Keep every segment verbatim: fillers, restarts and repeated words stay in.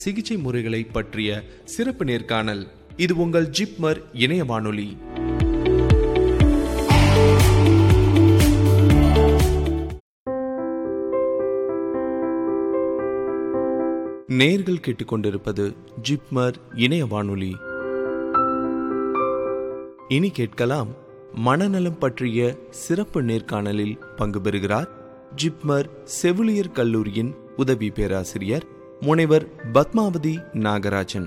சிகிச்சை முறைகளை பற்றிய சிறப்பு நேர்காணல். இது உங்கள் ஜிப்மர் இணைய வானொலி. நேர்கள் கேட்டுக்கொண்டிருப்பது ஜிப்மர் இணைய வானொலி. இனி கேட்கலாம் மனநலம் பற்றிய சிறப்பு நேர்காணலில் பங்கு பெறுகிறார் ஜிப்மர் செவிலியர் கல்லூரியின் உதவி பேராசிரியர் முனைவர் பத்மாவதி நாகராஜன்.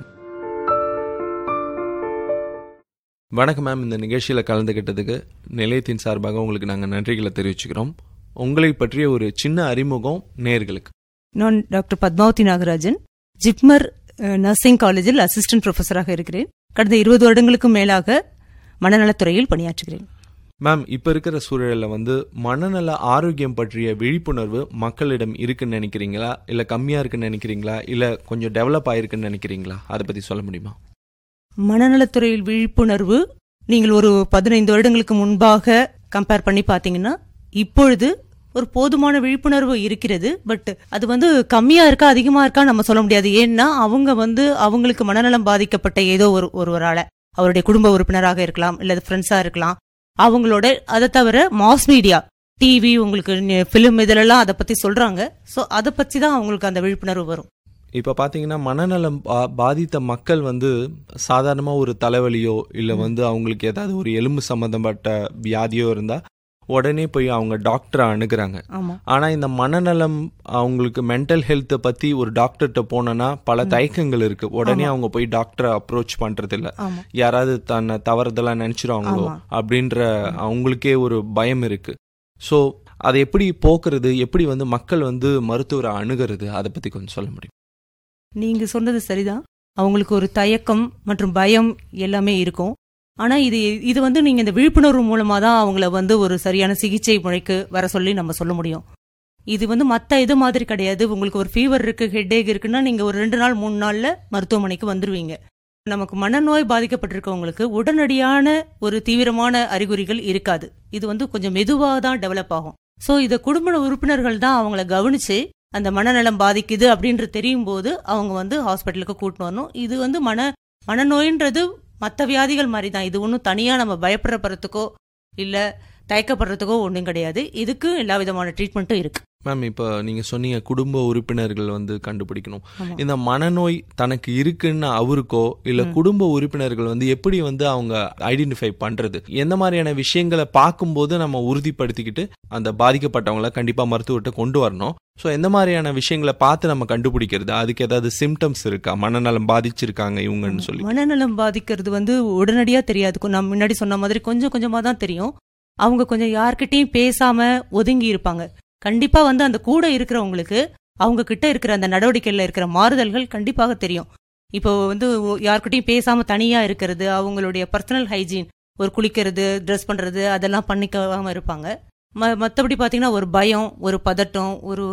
வணக்கம் மேம். இந்த நிகழ்ச்சியில் கலந்துகிட்டதுக்கு நிலையத்தின் சார்பாக உங்களுக்கு நாங்கள் நன்றிகளை தெரிவிச்சுக்கிறோம். உங்களை பற்றிய ஒரு சின்ன அறிமுகம் நேர்களுக்கு. நான் டாக்டர் பத்மாவதி நாகராஜன், ஜிப்மர் நர்சிங் காலேஜில் அசிஸ்டன்ட் ப்ரொஃபஸராக இருக்கிறேன். கடந்த இருபது வருடங்களுக்கும் மேலாக மனநலத்துறையில் பணியாற்றுகிறேன். மேம், இப்போ இருக்கிற சூழலில் வந்து மனநல ஆரோக்கியம் பற்றிய விழிப்புணர்வு மக்களிடம் இருக்குன்னு நினைக்கிறீங்களா, இல்லை கம்மியாக இருக்குன்னு நினைக்கிறீங்களா, இல்லை கொஞ்சம் டெவலப் ஆயிருக்குன்னு நினைக்கிறீங்களா? அதை பற்றி சொல்ல முடியுமா? மனநலத்துறையில் விழிப்புணர்வு நீங்கள் ஒரு பதினைந்து வருடங்களுக்கு முன்பாக கம்பேர் பண்ணி பார்த்தீங்கன்னா இப்பொழுது ஒரு போதுமான விழிப்புணர்வு இருக்கிறது. பட் அது வந்து கம்மியா இருக்கா அதிகமா இருக்கா நம்ம சொல்ல முடியாது. ஏன்னா அவங்க வந்து அவங்களுக்கு மனநலம் பாதிக்கப்பட்ட ஏதோ ஒரு ஒருவரால, அவருடைய குடும்ப உறுப்பினராக இருக்கலாம், இல்ல ஃப்ரெண்ட்ஸா இருக்கலாம், அவங்களோட அதை தவிர மாஸ் மீடியா, டிவி, உங்களுக்கு பிலிம் இதிலெல்லாம் அதை பத்தி சொல்றாங்க. ஸோ அதை பத்தி தான் அவங்களுக்கு அந்த விழிப்புணர்வு வரும். இப்போ பார்த்தீங்கன்னா மனநலம் பாதித்த மக்கள் வந்து சாதாரணமாக ஒரு தலைவலியோ இல்லை வந்து அவங்களுக்கு ஏதாவது ஒரு எலும்பு சம்மந்தப்பட்ட வியாதியோ இருந்தால் உடனே போய் அவங்க டாக்டரை அணுகிறாங்க. ஆனால் இந்த மனநலம் அவங்களுக்கு மென்டல் ஹெல்த்தை பற்றி ஒரு டாக்டர்கிட்ட போனோன்னா பல தயக்கங்கள் இருக்கு. உடனே அவங்க போய் டாக்டரை அப்ரோச் பண்றது இல்லை. யாராவது தன்னை தவறுதெல்லாம் நினைச்சிருவாங்களோ அப்படின்ற அவங்களுக்கே ஒரு பயம் இருக்கு. ஸோ அதை எப்படி போக்குறது, எப்படி வந்து மக்கள் வந்து மருத்துவரை அணுகிறது, அதை பற்றி கொஞ்சம் சொல்ல முடியும்? நீங்க சொன்னது சரிதான். அவங்களுக்கு ஒரு தயக்கம் மற்றும் பயம் எல்லாமே இருக்கும். ஆனா இது இது வந்து நீங்க இந்த விழிப்புணர்வு மூலமா தான் அவங்கள வந்து ஒரு சரியான சிகிச்சை முறைக்கு வர சொல்லி நம்ம சொல்ல முடியும். இது வந்து மற்ற இது மாதிரி கிடையாது. உங்களுக்கு ஒரு ஃபீவர் இருக்கு, ஹெட்ஏக் இருக்குன்னா நீங்க ஒரு ரெண்டு நாள் மூணு நாள்ல மருத்துவமனைக்கு வந்துருவீங்க. நமக்கு மனநோய் பாதிக்கப்பட்டிருக்கவங்களுக்கு உடனடியான ஒரு தீவிரமான அறிகுறிகள் இருக்காது. இது வந்து கொஞ்சம் மெதுவாக தான் டெவலப் ஆகும். ஸோ இதை குடும்ப உறுப்பினர்கள் தான் அவங்கள கவனிச்சு அந்த மனநலம் பாதிக்குது அப்படின்றது தெரியும் போது அவங்க வந்து ஹாஸ்பிட்டலுக்கு கூட்டிட்டு வரணும். இது வந்து மன மனநோயின்றது மற்ற வியாதிகள் மாதிரி தான். இது ஒன்றும் தனியாக நம்ம பயப்படுறதுக்கோ இல்லை தயக்கப்படுறதுக்கோ ஒன்றும் கிடையாது. இதுக்கு எல்லா விதமான ட்ரீட்மெண்ட்டும் இருக்கு. மேம், இப்போ நீங்கள் சொன்னீங்க குடும்ப உறுப்பினர்கள் வந்து கண்டுபிடிக்கணும். இந்த மனநோய் தனக்கு இருக்குன்னு அவருக்கோ இல்லை குடும்ப உறுப்பினர்கள் வந்து எப்படி வந்து அவங்க ஐடென்டிஃபை பண்றது, எந்த மாதிரியான விஷயங்களை பார்க்கும்போது நம்ம உறுதிப்படுத்திக்கிட்டு அந்த பாதிக்கப்பட்டவங்கள கண்டிப்பாக மருத்துவர்கிட்ட கொண்டு வரணும். ஸோ எந்த மாதிரியான விஷயங்களை பார்த்து நம்ம கண்டுபிடிக்கிறது, அதுக்கு ஏதாவது சிம்டம்ஸ் இருக்கா, மனநலம் பாதிச்சிருக்காங்க இவங்கன்னு சொல்லி? மனநலம் பாதிக்கிறது வந்து உடனடியாக தெரியாது. நான் முன்னாடி சொன்ன மாதிரி கொஞ்சம் கொஞ்சமாக தான் தெரியும். அவங்க கொஞ்சம் யார்கிட்டையும் பேசாம ஒதுங்கி இருப்பாங்க. கண்டிப்பா வந்து அந்த கூட இருக்கிறவங்களுக்கு அவங்க கிட்ட இருக்கிற அந்த நடவடிக்கையில இருக்கிற மாறுதல்கள் கண்டிப்பாக தெரியும். இப்போ வந்து யார்கிட்டையும் பேசாம தனியா இருக்கிறது, அவங்களுடைய பர்சனல் ஹைஜீன், ஒரு குளிக்கிறது, ட்ரெஸ் பண்றது, அதெல்லாம் பண்ணிக்காம இருப்பாங்க. ம மற்றபடி பார்த்தீங்கன்னா ஒரு பயம், ஒரு பதட்டம், ஒரு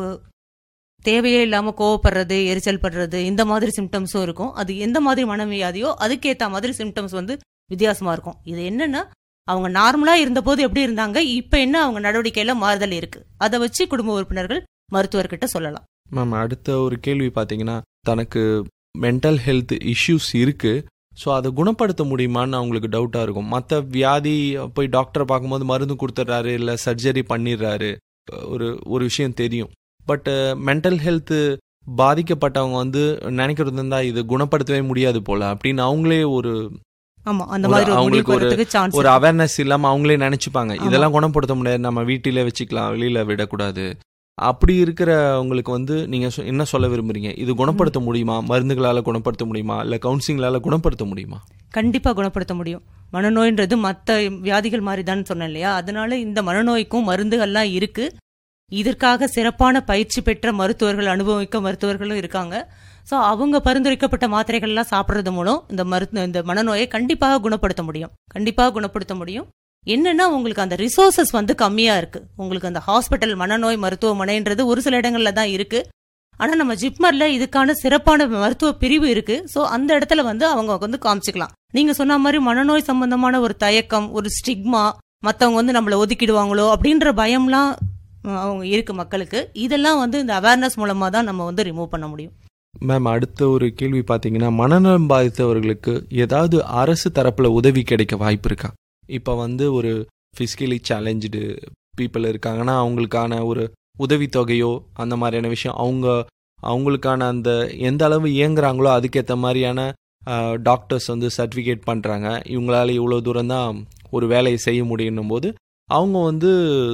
தேவையே இல்லாம கோவப்படுறது, எரிச்சல் படுறது, இந்த மாதிரி சிம்டம்ஸும் இருக்கும். அது எந்த மாதிரி மனவியாதியோ அதுக்கேற்ற மாதிரி சிம்டம்ஸ் வந்து வித்தியாசமா இருக்கும். இது என்னன்னா அவங்க நார்மலா இருந்த போது எப்படி இருந்தாங்க, இப்ப என்ன அவங்க நடவடிக்கையில மாறுதல் இருக்கு, அதை வச்சு குடும்ப உறுப்பினர்கள் மருத்துவர்கிட்ட சொல்லலாம். மேம், அடுத்த ஒரு கேள்வி பார்த்தீங்கன்னா, தனக்கு மென்டல் ஹெல்த் இஷ்யூஸ் இருக்கு, ஸோ அதை குணப்படுத்த முடியுமான்னு அவங்களுக்கு டவுட்டா இருக்கும். மற்ற வியாதி போய் டாக்டரை பார்க்கும்போது மருந்து கொடுத்துட்றாரு, இல்லை சர்ஜரி பண்ணிடுறாரு, ஒரு ஒரு விஷயம் தெரியும். பட் மென்டல் ஹெல்த் பாதிக்கப்பட்டவங்க வந்து நினைக்கிறது இருந்தா இது குணப்படுத்தவே முடியாது போல அப்படின்னு அவங்களே ஒரு அவங்களுக்கு ஒரு ஒரு அவேர்னஸ் இல்லாம அவங்களே நினைச்சுப்பாங்க, இதெல்லாம் குணப்படுத்த முடியாது, நம்ம வீட்டிலே வச்சுக்கலாம், வெளியில விடக்கூடாது. அப்படி இருக்கிறவங்களுக்கு வந்து நீங்க என்ன சொல்ல விரும்புறீங்க? இது குணப்படுத்த முடியுமா? மருந்துகளால குணப்படுத்த முடியுமா, இல்ல கவுன்சிலிங்கால குணப்படுத்த முடியுமா? கண்டிப்பா குணப்படுத்த முடியும். மனநோயின்றது மற்ற வியாதிகள் மாதிரி தான் சொன்னேன் இல்லையா? அதனால இந்த மனநோய்க்கும் மருந்துகள்லாம் இருக்கு. இதற்காக சிறப்பான பயிற்சி பெற்ற மருத்துவர்கள், அனுபவிக்க மருத்துவர்களும் இருக்காங்க. ஸோ அவங்க பரிந்துரைக்கப்பட்ட மாத்திரைகள்லாம் சாப்பிட்றது மூலம் இந்த மருத்துவ இந்த மனநோயை கண்டிப்பாக குணப்படுத்த முடியும். கண்டிப்பாக குணப்படுத்த முடியும். என்னன்னா உங்களுக்கு அந்த ரிசோர்சஸ் வந்து கம்மியா இருக்கு. உங்களுக்கு அந்த ஹாஸ்பிட்டல் மனநோய் மருத்துவமனைன்றது ஒரு சில இடங்கள்ல தான் இருக்கு. ஆனா நம்ம ஜிப்மர்ல இதுக்கான சிறப்பான மருத்துவ பிரிவு இருக்கு. ஸோ அந்த இடத்துல வந்து அவங்க வந்து காமிச்சிக்கலாம். நீங்க சொன்ன மாதிரி மனநோய் சம்பந்தமான ஒரு தயக்கம், ஒரு ஸ்டிக்மா, மற்றவங்க வந்து நம்மளை ஒதுக்கிடுவாங்களோ அப்படின்ற பயம்லாம் அவங்க இருக்கு மக்களுக்கு. இதெல்லாம் வந்து இந்த அவேர்னஸ் மூலமா தான் நம்ம வந்து ரிமூவ் பண்ண முடியும். மேம், அடுத்த ஒரு கேள்வி பார்த்தீங்கன்னா, மனநலம் பாதித்தவர்களுக்கு ஏதாவது அரசு தரப்புல உதவி கிடைக்க வாய்ப்பு இருக்கா? இப்போ வந்து ஒரு ஃபிசிக்கலி சேலஞ்சு பீப்புள் இருக்காங்கன்னா அவங்களுக்கான ஒரு உதவித்தொகையோ அந்த மாதிரியான விஷயம், அவங்க அவங்களுக்கான அந்த எந்த அளவு இயங்குறாங்களோ அதுக்கேற்ற மாதிரியான டாக்டர்ஸ் வந்து சர்டிஃபிகேட் பண்ணுறாங்க, இவங்களால இவ்வளோ தூரம் தான் ஒரு வேலையை செய்ய முடியும் போது அவங்க வந்து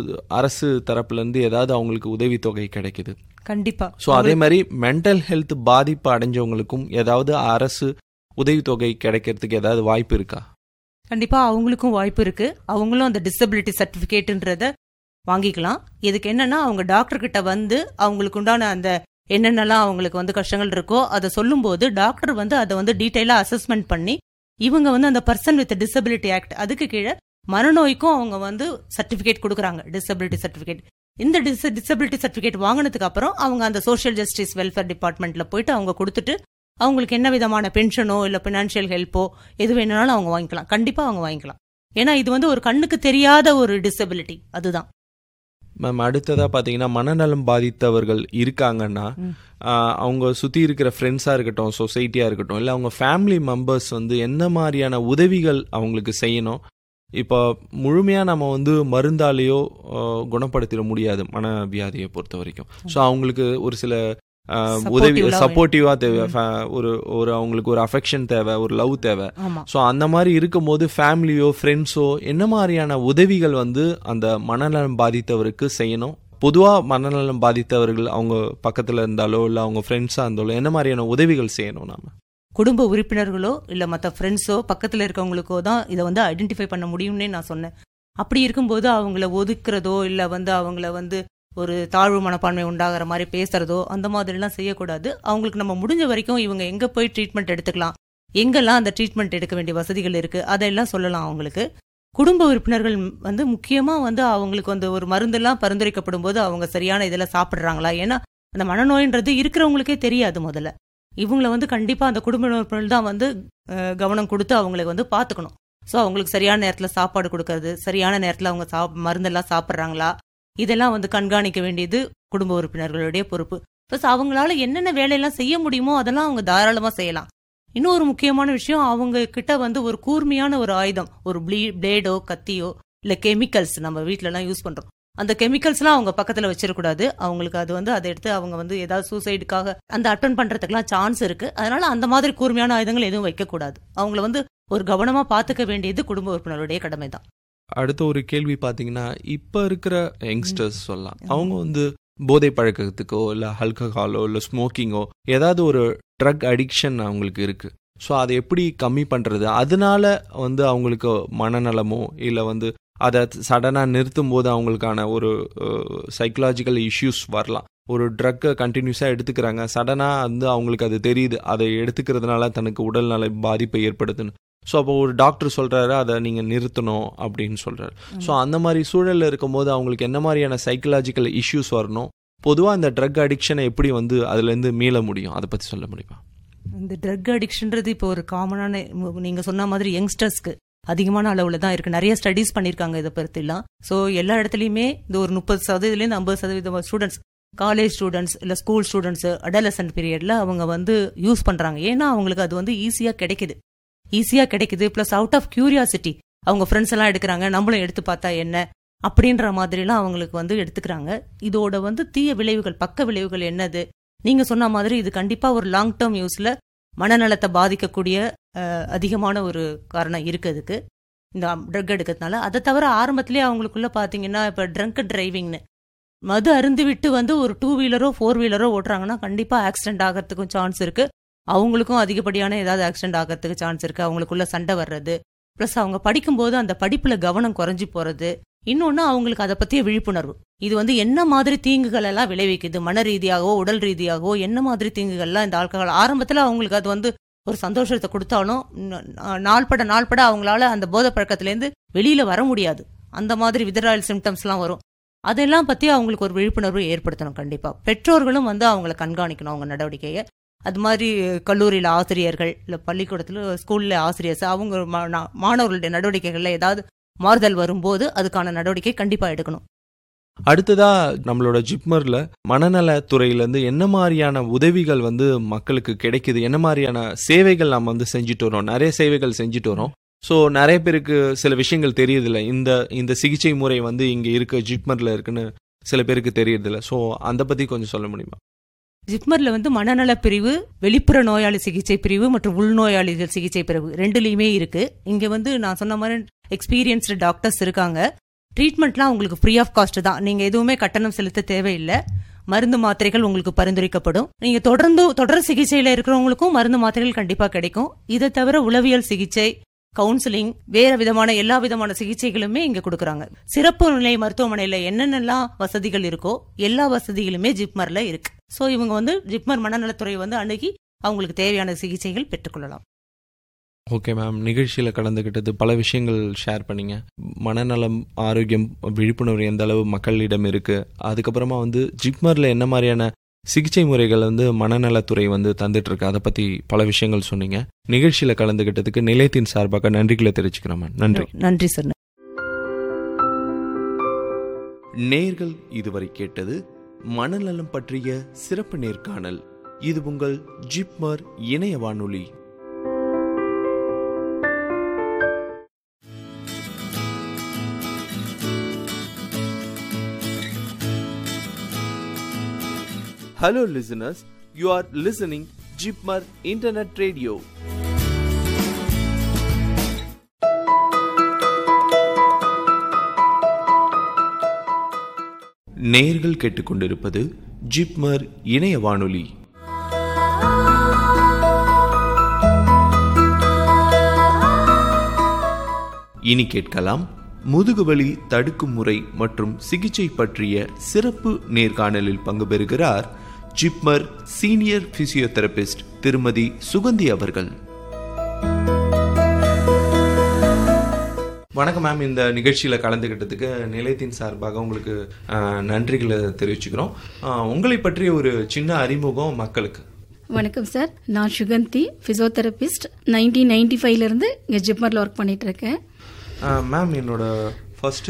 அரசு தரப்புலேருந்து ஏதாவது அவங்களுக்கு உதவித்தொகை கிடைக்குது. கண்டிப்பா. ஸோ அதே மாதிரி மென்டல் ஹெல்த் பாதிப்பு அடைஞ்சவங்களுக்கும் ஏதாவது அரசு உதவித்தொகை கிடைக்கிறதுக்கு ஏதாவது வாய்ப்பு இருக்கா? கண்டிப்பா அவங்களுக்கும் வாய்ப்பு இருக்கு. அவங்களும் அந்த டிசபிலிட்டி சர்டிபிகேட்ன்றத வாங்கிக்கலாம். இதுக்கு என்னன்னா, அவங்க டாக்டர் கிட்ட வந்து அவங்களுக்கு உண்டான அந்த என்னென்னலாம் அவங்களுக்கு வந்து கஷ்டங்கள் இருக்கோ அதை சொல்லும்போது டாக்டர் வந்து அதை வந்து டீட்டெயிலாக அசஸ்மெண்ட் பண்ணி இவங்க வந்து அந்த பர்சன் வித் டிசபிலிட்டி ஆக்ட் அதுக்கு கீழே மனநோய்க்கும் அவங்க வந்து சர்டிபிகேட் கொடுக்குறாங்க, டிசபிலிட்டி சர்டிபிகேட். இந்த டிஸ் டிசபிலிட்டி சர்டிபிகேட் வாங்கினதுக்கு அப்புறம் அவங்க அந்த சோஷியல் ஜஸ்டிஸ் வெல்ஃபேர் டிபார்ட்மெண்ட்ல போயிட்டு அவங்க கொடுத்துட்டு அவங்களுக்கு என்ன விதமான பென்ஷனோ இல்லை ஃபினான்ஷியல் ஹெல்ப்போ எது வேணும்னாலும் அவங்க வாங்கிக்கலாம். கண்டிப்பா அவங்க வாங்கிக்கலாம். ஏன்னா இது வந்து ஒரு கண்ணுக்கு தெரியாத ஒரு டிசபிலிட்டி. அதுதான் மேம். அடுத்ததாக பார்த்தீங்கன்னா, மனநலம் பாதித்தவர்கள் இருக்காங்கன்னா அவங்க சுற்றி இருக்கிற ஃப்ரெண்ட்ஸாக இருக்கட்டும், சொசைட்டியாக இருக்கட்டும், இல்லை அவங்க ஃபேமிலி மெம்பர்ஸ் வந்து என்ன மாதிரியான உதவிகள் அவங்களுக்கு செய்யணும்? இப்போ முழுமையாக நம்ம வந்து மருந்தாலேயோ குணப்படுத்திட முடியாது மனவியாதியை பொறுத்த வரைக்கும். ஸோ அவங்களுக்கு ஒரு சில உதவி சப்போர்ட்டிவா தேவை, ஒரு ஒரு அவங்களுக்கு ஒரு அஃபெக்ஷன் தேவை, ஒரு லவ் தேவை. ஸோ அந்த மாதிரி இருக்கும்போது ஃபேமிலியோ ஃப்ரெண்ட்ஸோ என்ன மாதிரியான உதவிகள் வந்து அந்த மனநலம் பாதித்தவருக்கு செய்யணும்? பொதுவாக மனநலம் பாதித்தவர்கள் அவங்க பக்கத்தில் இருந்தாலோ இல்லை அவங்க ஃப்ரெண்ட்ஸாக இருந்தாலோ என்ன மாதிரியான உதவிகள் செய்யணும்? நாம குடும்ப உறுப்பினர்களோ இல்லை மற்ற ஃப்ரெண்ட்ஸோ பக்கத்தில் இருக்கவங்களுக்கோ தான் இதை வந்து ஐடென்டிஃபை பண்ண முடியும்னே நான் சொன்னேன். அப்படி இருக்கும்போது அவங்கள ஒதுக்குறதோ இல்லை வந்து அவங்கள வந்து ஒரு தாழ்வு மனப்பான்மை உண்டாகிற மாதிரி பேசுறதோ அந்த மாதிரிலாம் செய்யக்கூடாது. அவங்களுக்கு நம்ம முடிஞ்ச வரைக்கும் இவங்க எங்கே போய் ட்ரீட்மெண்ட் எடுத்துக்கலாம், எங்கெல்லாம் அந்த ட்ரீட்மெண்ட் எடுக்க வேண்டிய வசதிகள் இருக்குது அதையெல்லாம் சொல்லலாம் அவங்களுக்கு. குடும்ப உறுப்பினர்கள் வந்து முக்கியமாக வந்து அவங்களுக்கு வந்து ஒரு மருந்தெல்லாம் பரிந்துரைக்கப்படும் போது அவங்க சரியான இதெல்லாம் சாப்பிட்றாங்களா, ஏன்னா அந்த மனநோயின்றது இருக்கிறவங்களுக்கே தெரியாது. முதல்ல இவங்களை வந்து கண்டிப்பாக அந்த குடும்ப உறுப்பினர்கள் தான் வந்து கவனம் கொடுத்து அவங்களுக்கு வந்து பார்த்துக்கணும். ஸோ அவங்களுக்கு சரியான நேரத்தில் சாப்பாடு கொடுக்கறது, சரியான நேரத்தில் அவங்க சா மருந்தெல்லாம் சாப்பிட்றாங்களா, இதெல்லாம் வந்து கண்காணிக்க வேண்டியது குடும்ப உறுப்பினர்களுடைய பொறுப்பு. ப்ளஸ் அவங்களால என்னென்ன வேலையெல்லாம் செய்ய முடியுமோ அதெல்லாம் அவங்க தாராளமாக செய்யலாம். இன்னொரு முக்கியமான விஷயம், அவங்க கிட்ட வந்து ஒரு கூர்மையான ஒரு ஆயுதம், ஒரு ப்ளீ பிளேடோ கத்தியோ இல்லை கெமிக்கல்ஸ் நம்ம வீட்டிலலாம் யூஸ் பண்ணுறோம், அந்த கெமிக்கல்ஸ்லாம் அவங்க பக்கத்தில் வச்சிடக்கூடாது. அவங்களுக்கு அது வந்து அதை எடுத்து அவங்க வந்து ஏதாவது சூசைடுக்காக அந்த அட்டன் பண்ணுறதுக்குலாம் சான்ஸ் இருக்குது. அதனால அந்த மாதிரி கூர்மையான ஆயுதங்கள் எதுவும் வைக்கக்கூடாது. அவங்கள வந்து ஒரு கவனமாக பார்த்துக்க வேண்டியது குடும்ப உறுப்பினருடைய கடமை தான். அடுத்த ஒரு கேள்வி பார்த்தீங்கன்னா, இப்போ இருக்கிற யங்ஸ்டர்ஸ் சொல்லலாம், அவங்க வந்து போதை பழக்கத்துக்கோ இல்லை ஆல்கஹாலோ இல்லை ஸ்மோக்கிங்கோ ஏதாவது ஒரு ட்ரக் அடிக்ஷன் அவங்களுக்கு இருக்குது. ஸோ அதை எப்படி கம்மி பண்ணுறது? அதனால வந்து அவங்களுக்கு மனநலமோ இல்லை வந்து அதை சடனாக நிறுத்தும் போது அவங்களுக்கான ஒரு சைக்கலாஜிக்கல் இஷ்யூஸ் வரலாம். ஒரு ட்ரக்கை கண்டினியூஸாக எடுத்துக்கிறாங்க, சடனாக வந்து அவங்களுக்கு அது தெரியுது அதை எடுத்துக்கிறதுனால தனக்கு உடல்நல பாதிப்பை ஏற்படுத்துன்னு. ஸோ அப்போ ஒரு டாக்டர் சொல்கிறாரு அதை நீங்கள் நிறுத்தணும் அப்படின்னு சொல்கிறாரு. ஸோ அந்த மாதிரி சூழலில் இருக்கும்போது அவங்களுக்கு என்ன மாதிரியான சைக்கலாஜிக்கல் இஷ்யூஸ் வரணும்? பொதுவாக இந்த ட்ரக் அடிக்ஷனை எப்படி வந்து அதுலேருந்து மீள முடியும், அதை பற்றி சொல்ல முடியுமா? இந்த ட்ரக் அடிக்ஷன்றது இப்போ ஒரு காமனான, நீங்கள் சொன்ன மாதிரி யங்ஸ்டர்ஸ்க்கு அதிகமான அளவில் தான் இருக்குது. நிறைய ஸ்டடீஸ் பண்ணியிருக்காங்க இதை பற்றிலாம். ஸோ எல்லா இடத்துலையுமே இந்த ஒரு முப்பது சதவீதத்துலேருந்து ஐம்பது சதவீதம் ஸ்டூடெண்ட்ஸ், காலேஜ் ஸ்டூடெண்ட்ஸ் இல்லை ஸ்கூல் ஸ்டூடெண்ட்ஸு அடலசன்ட் பீரியடில் அவங்க வந்து யூஸ் பண்ணுறாங்க. ஏன்னா அவங்களுக்கு அது வந்து ஈஸியாக கிடைக்குது ஈஸியாக கிடைக்குது ப்ளஸ் அவுட் ஆஃப் கியூரியாசிட்டி அவங்க ஃப்ரெண்ட்ஸ் எல்லாம் எடுக்கிறாங்க, நம்மளும் எடுத்து பார்த்தா என்ன அப்படின்ற மாதிரிலாம் அவங்களுக்கு வந்து எடுத்துக்கிறாங்க. இதோட வந்து தீய விளைவுகள், பக்க விளைவுகள் என்னது? நீங்கள் சொன்ன மாதிரி இது கண்டிப்பாக ஒரு லாங் டேர்ம் யூஸில் மனநலத்தை பாதிக்கக்கூடிய அதிகமான ஒரு காரணம் இருக்குதுக்கு இந்த ட்ரக் எடுக்கிறதுனால. அதை தவிர ஆரம்பத்திலே அவங்களுக்குள்ள பார்த்தீங்கன்னா இப்போ ட்ரங்க் டிரைவிங்னு மது அருந்து விட்டு வந்து ஒரு டூ வீலரோ ஃபோர் வீலரோ ஓட்டுறாங்கன்னா கண்டிப்பாக ஆக்சிடென்ட் ஆகிறதுக்கும் சான்ஸ் இருக்குது. அவங்களுக்கும் அதிகப்படியான ஏதாவது ஆக்சிடென்ட் ஆகிறதுக்கு சான்ஸ் இருக்குது. அவங்களுக்குள்ள சண்டை வர்றது, ப்ளஸ் அவங்க படிக்கும்போது அந்த படிப்பில் கவனம் குறைஞ்சி போகிறது. இன்னொன்று அவங்களுக்கு அதை பற்றிய விழிப்புணர்வு, இது வந்து என்ன மாதிரி தீங்குகள் எல்லாம் விளைவிக்குது, மன ரீதியாகவோ உடல் ரீதியாகவோ என்ன மாதிரி தீங்குகள்லாம் இந்த ஆல்கஹால். ஆரம்பத்தில் அவங்களுக்கு அது வந்து ஒரு சந்தோஷத்தை கொடுத்தாலும் நாள்பட நாள்பட அவங்களால அந்த போதை பழக்கத்துலேருந்து வெளியில் வர முடியாது. அந்த மாதிரி வித்ராயல் சிம்டம்ஸ்லாம் வரும். அதெல்லாம் பற்றி அவங்களுக்கு ஒரு விழிப்புணர்வு ஏற்படுத்தணும். கண்டிப்பாக பெற்றோர்களும் வந்து அவங்கள கண்காணிக்கணும் அவங்க நடவடிக்கையை. அது மாதிரி கல்லூரியில் ஆசிரியர்கள் இல்லை பள்ளிக்கூடத்தில் ஸ்கூலில் ஆசிரியர்ஸ் அவங்க மாணவர்களுடைய நடவடிக்கைகளில் ஏதாவது மாறுதல் வரும்போது அதுக்கான நடவடிக்கை கண்டிப்பாக எடுக்கணும். அடுத்ததா நம்மளோட ஜிப்மர்ல மனநலத்துறையில இருந்து என்ன மாதிரியான உதவிகள் வந்து மக்களுக்கு கிடைக்குது, என்ன மாதிரியான சேவைகள் நம்ம வந்து செஞ்சுட்டு வரோம்? நிறைய சேவைகள் செஞ்சுட்டு வரோம். ஸோ நிறைய பேருக்கு சில விஷயங்கள் தெரியுதில்ல, இந்த இந்த சிகிச்சை முறை வந்து இங்க இருக்கு, ஜிப்மர்ல இருக்குன்னு சில பேருக்கு தெரியறதில்ல. ஸோ அந்த பத்தி கொஞ்சம் சொல்ல முடியுமா? ஜிப்மர்ல வந்து மனநல பிரிவு, வெளிப்புற நோயாளி சிகிச்சை பிரிவு மற்றும் உள்நோயாளிகள் சிகிச்சை பிரிவு ரெண்டுலயுமே இருக்கு. இங்க வந்து நான் சொன்ன மாதிரி எக்ஸ்பீரியன்ஸ்டு டாக்டர்ஸ் இருக்காங்க. ட்ரீட்மெண்ட்லாம் உங்களுக்கு ஃப்ரீ ஆஃப் காஸ்ட் தான். நீங்க எதுவுமே கட்டணம் செலுத்த தேவையில்லை. மருந்து மாத்திரைகள் உங்களுக்கு பரிந்துரைக்கப்படும். நீங்க தொடர்ந்து தொடர் சிகிச்சையில இருக்கிறவங்களுக்கும் மருந்து மாத்திரைகள் கண்டிப்பா கிடைக்கும். இதை தவிர உளவியல் சிகிச்சை, கவுன்சிலிங், வேற விதமான எல்லா விதமான சிகிச்சைகளுமே இங்க கொடுக்கறாங்க. சிறப்பு நிலை மருத்துவமனையில என்னென்னலாம் வசதிகள் இருக்கோ எல்லா வசதிகளுமே ஜிப்மர்ல இருக்கு. சோ இவங்க வந்து ஜிப்மர் மனநலத்துறை வந்து அணுகி அவங்களுக்கு தேவையான சிகிச்சைகள் பெற்றுக்கொள்ளலாம். ஓகே மேம், நிகழ்ச்சியில் கலந்துக்கிட்டது பல விஷயங்கள் ஷேர் பண்ணீங்க. மனநலம், ஆரோக்கியம், விழிப்புணர்வு எந்த அளவு மக்களிடம் இருக்கு, அதுக்கப்புறமா வந்து ஜிப்மர்ல என்ன மாதிரியான சிகிச்சை முறைகள் வந்து மனநலத்துறை வந்து தந்துட்டு இருக்கு, அதை பத்தி பல விஷயங்கள் சொன்னீங்க. நிகழ்ச்சியில கலந்துகிட்டதுக்கு நிலையத்தின் சார்பாக நன்றிகளை தெரிவிச்சுக்கிறோம். நன்றி. நன்றி சார். நேர்கள் இதுவரை கேட்டது மனநலம் பற்றிய சிறப்பு நேர்காணல். இது உங்கள் ஜிப்மர் இணைய வானொலி. Hello listeners, you are listening Jipmar Internet Radio. நேர்கள் கேட்டுக்கொண்டிருப்பது ஜிப்மர் இணைய வானொலி. இனி கேட்கலாம் முதுகுவலி தடுக்கும் முறை மற்றும் சிகிச்சை பற்றிய சிறப்பு நேர்காணலில் பங்கு பெறுகிறார் ஜிப்மர் சீனியர் பிசியோதெரபிஸ்ட் திருமதி சுகந்தி அவர்கள். வணக்கம் மேம், இந்த நிகழ்ச்சியில் கலந்துக்கிட்டதுக்கு நிலையத்தின் சார்பாக உங்களுக்கு நன்றிகளை தெரிவிச்சுக்கிறோம். உங்களை பற்றிய ஒரு சின்ன அறிமுகம் மக்களுக்கு. வணக்கம் சார், நான் சுகந்தி, பிசியோதெரபிஸ்ட். நைன்டீன் நைன்டி ஃபைவ்ல இருந்து இங்கே ஜிப்மரில் ஒர்க் பண்ணிட்டு இருக்கேன். மேம், என்னோட ஃபர்ஸ்ட்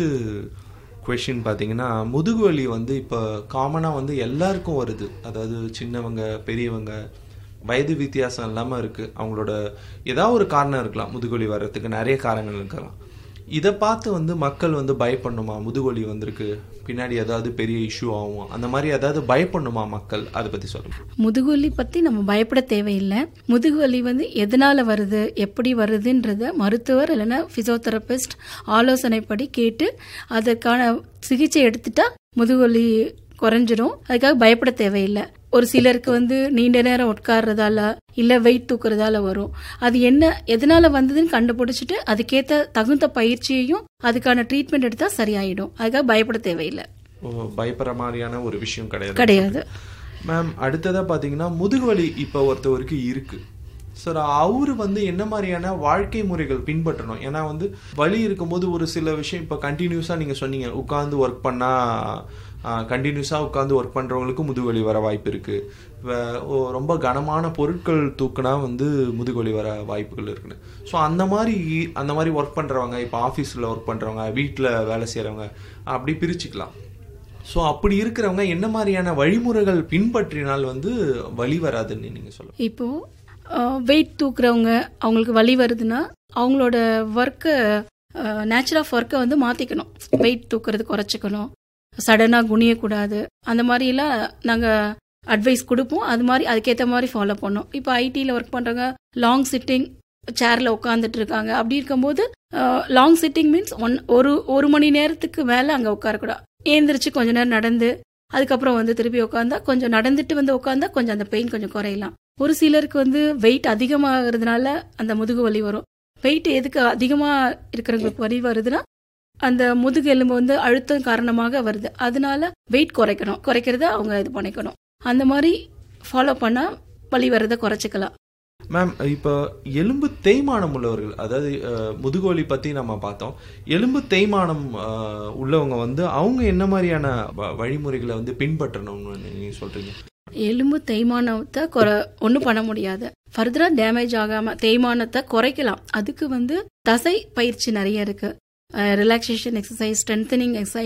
கொஷின் பார்த்தீங்கன்னா, முதுகுவலி வந்து இப்போ காமனாக வந்து எல்லாருக்கும் வருது. அதாவது சின்னவங்க, பெரியவங்க, வயது வித்தியாசம் இல்லாமல் இருக்குது. அவங்களோட ஏதாவது ஒரு காரணம் இருக்கலாம், முதுகுவலி வர்றதுக்கு நிறைய காரணங்கள் இருக்கலாம். இதை பார்த்து வந்து மக்கள் வந்து பயப்படணுமா, முதுகுவலி வந்திருக்கு பின்னாடி ஏதாவது பெரிய இஷ்யூ ஆகும், அந்த மாதிரி ஏதாவது பயப்படணுமா மக்கள், அதை பற்றி சொல்லுங்க. முதுகுவலி பற்றி நம்ம பயப்பட தேவையில்லை. முதுகுவலி வந்து எதனால வருது, எப்படி வருதுன்றத மருத்துவர் இல்லைன்னா பிசியோதெரபிஸ்ட் ஆலோசனைப்படி கேட்டு அதற்கான சிகிச்சை எடுத்துட்டா முதுகுவலி குறைஞ்சிரும். அதுக்காக பயப்பட தேவையில்லை. ஒரு சிலருக்கு வந்து நீண்ட நேரம் உட்கார்றதால இல்ல வெயிட் தூக்குறதால வரும். அது என்ன எதனால வந்ததுன்னு கண்டுபிடிச்சிட்டு அதுக்கேற்ற தகுந்த பயிற்சியையும் அதுக்கான ட்ரீட்மெண்ட் எடுத்தா சரியாயிடும். அதுக்காக பயப்பட தேவையில்லை. பயப்படுற மாதிரியான ஒரு விஷயம் கிடையாது கிடையாது மேம். அடுத்ததா பாத்தீங்கன்னா, முதுகுவலி இப்ப ஒருத்தவருக்கு இருக்கு சார், அவரு வந்து என்ன மாதிரியான வாழ்க்கை முறைகள் பின்பற்றணும்? ஏன்னா வந்து வலி இருக்கும்போது ஒரு சில விஷயம் இப்போ கண்டினியூஸாக நீங்கள் சொன்னீங்க, உட்காந்து ஒர்க் பண்ணால் கண்டினியூஸாக உட்காந்து ஒர்க் பண்ணுறவங்களுக்கு முதுகுவலி வர வாய்ப்பு இருக்குது. ரொம்ப கனமான பொருட்கள் தூக்குனா வந்து முதுகுவலி வர வாய்ப்புகள் இருக்குன்னு. ஸோ அந்த மாதிரி அந்த மாதிரி ஒர்க் பண்ணுறவங்க, இப்போ ஆஃபீஸில் ஒர்க் பண்ணுறவங்க, வீட்டில் வேலை செய்கிறவங்க, அப்படி பிரிச்சுக்கலாம். ஸோ அப்படி இருக்கிறவங்க என்ன மாதிரியான வழிமுறைகள் பின்பற்றினால் வந்து வலி வராதுன்னு நீங்கள் சொல்லுங்கள். இப்போ வெயிட் தூக்குறவங்க அவங்களுக்கு வலி வருதுன்னா அவங்களோட ஒர்க்கை, நேச்சர் ஆஃப் ஒர்க்கை வந்து மாற்றிக்கணும். வெயிட் தூக்குறது குறைச்சிக்கணும், சடனாக குனியக்கூடாது. அந்த மாதிரிலாம் நாங்கள் அட்வைஸ் கொடுப்போம். அது மாதிரி அதுக்கேற்ற மாதிரி ஃபாலோ பண்ணோம். இப்போ ஐடியில் ஒர்க் பண்ணுறவங்க லாங் சிட்டிங் சேரில் உட்காந்துட்டு இருக்காங்க. அப்படி இருக்கும்போது லாங் சிட்டிங் மீன்ஸ் ஒன் ஒரு ஒரு மணி நேரத்துக்கு மேலே அங்கே உட்காரக்கூடாது. ஏந்திரிச்சு கொஞ்ச நேரம் நடந்து அதுக்கப்புறம் வந்து திருப்பி உட்காந்தா, கொஞ்சம் நடந்துட்டு வந்து உட்காந்தா கொஞ்சம் அந்த பெயின் கொஞ்சம் குறையலாம். ஒரு சிலருக்கு வந்து வெயிட் அதிகமாகிறதுனால அந்த முதுகு வலி வரும். வெயிட் எதுக்கு அதிகமாக இருக்கிறவங்களுக்கு வலி வருதுன்னா அந்த முதுகு எலும்பு வந்து அழுத்தம் காரணமாக வருது. அதனால வெயிட் குறைக்கணும், குறைக்கிறத அவங்க இது பண்ணிக்கணும். அந்த மாதிரி ஃபாலோ பண்ணால் வலி வர்றதை குறைச்சிக்கலாம். மேம், இப்போ எலும்பு தேய்மானம் உள்ளவர்கள், அதாவது முதுகுவலி பற்றி நம்ம பார்த்தோம், எலும்பு தேய்மானம் உள்ளவங்க வந்து அவங்க என்ன மாதிரியான வழிமுறைகளை வந்து பின்பற்றணும்னு நீங்கள் சொல்கிறீங்க? எலும்பு தேய்மானத்தை குறை ஒன்றும் பண்ண முடியாது. ஃபர்தரா டேமேஜ் ஆகாம தேய்மானத்தை குறைக்கலாம். அதுக்கு வந்து தசை பயிற்சி நிறைய இருக்கு. Relaxation exercise, strengthening exercise,